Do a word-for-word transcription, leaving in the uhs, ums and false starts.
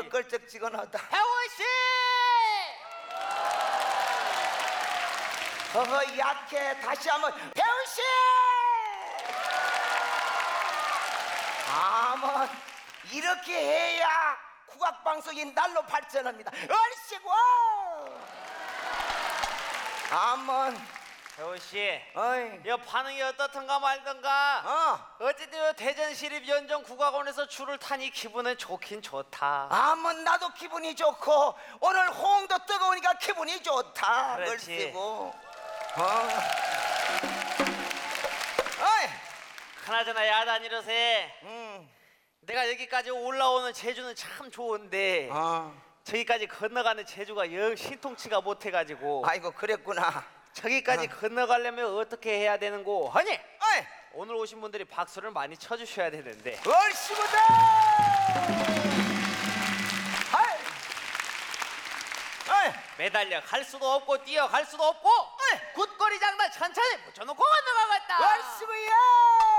걸쩍지근하다. 태호씨! 어허 약해. 다시 한번 배우씨. 아뭐 이렇게 해야 국악방송이 날로 발전합니다. 얼씨구. 아먼 태호씨, 어이 이 반응이 어떻던가 말던가. 어 어쨌든 대전시립연정국악원에서 줄을 타니 기분은 좋긴 좋다. 아먼 나도 기분이 좋고 오늘 호응도 뜨거우니까 기분이 좋다. 그렇지. 얼씨구. 어 어이 그나저나 야단이러세. 음 내가 여기까지 올라오는 제주는 참 좋은데 어. 저기까지 건너가는 제주가 영 신통치가 못해가지고 아이고 그랬구나. 저기까지 건너가려면 어떻게 해야 되는고 하니? 어이 오늘 오신 분들이 박수를 많이 쳐주셔야 되는데 얼씨구다. 아이 어이 매달려 갈 수도 없고 뛰어갈 수도 없고 어이 굿거리 장난 천천히 붙여놓고 가는